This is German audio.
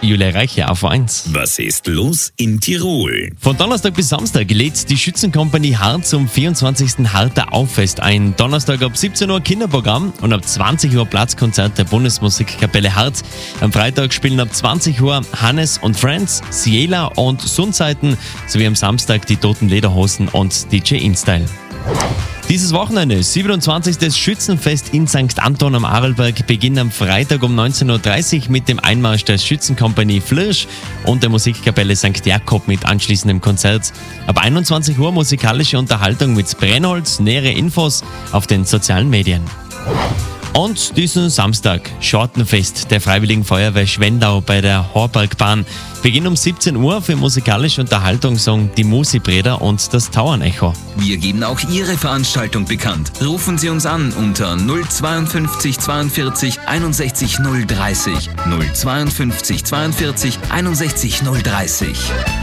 Julia Reiche auf 1. Was ist los in Tirol? Von Donnerstag bis Samstag lädt die Schützenkompanie Hart zum 24. Harter Auffest ein. Donnerstag ab 17 Uhr Kinderprogramm und ab 20 Uhr Platzkonzert der Bundesmusikkapelle Hart. Am Freitag spielen ab 20 Uhr Hannes und Friends, Ciela und Sundseiten sowie am Samstag die Toten Lederhosen und DJ InStyle. Dieses Wochenende, 27. Schützenfest in St. Anton am Arlberg, beginnt am Freitag um 19.30 Uhr mit dem Einmarsch der Schützenkompanie Flirsch und der Musikkapelle St. Jakob mit anschließendem Konzert. Ab 21 Uhr musikalische Unterhaltung mit Brennholz, nähere Infos auf den sozialen Medien. Und diesen Samstag, Schortenfest der Freiwilligen Feuerwehr Schwendau bei der Horbergbahn. Beginn um 17 Uhr für musikalische Unterhaltung sagen die Musi-Breder und das Tauernecho. Wir geben auch Ihre Veranstaltung bekannt. Rufen Sie uns an unter 052 42 61 030. 052 42 61 030.